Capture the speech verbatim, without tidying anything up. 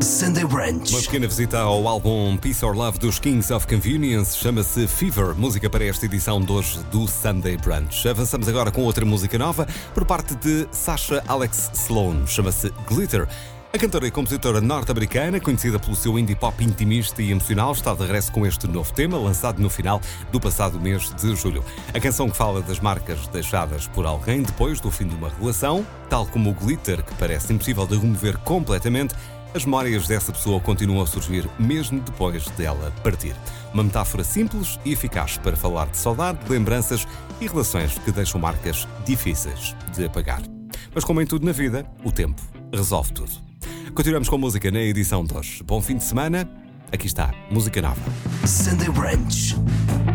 Sunday Brunch. Uma pequena visita ao álbum Peace or Love dos Kings of Convenience, chama-se Fever, música para esta edição de hoje do Sunday Brunch. Avançamos agora com outra música nova por parte de Sasha Alex Sloan, chama-se Glitter. A cantora e compositora norte-americana, conhecida pelo seu indie pop intimista e emocional, está de regresso com este novo tema, lançado no final do passado mês de julho. A canção que fala das marcas deixadas por alguém depois do fim de uma relação, tal como o glitter, que parece impossível de remover completamente, as memórias dessa pessoa continuam a surgir mesmo depois dela partir. Uma metáfora simples e eficaz para falar de saudade, de lembranças e relações que deixam marcas difíceis de apagar. Mas como em tudo na vida, o tempo resolve tudo. Continuamos com música na edição de hoje. Bom fim de semana. Aqui está, música nova. Sunday Brunch.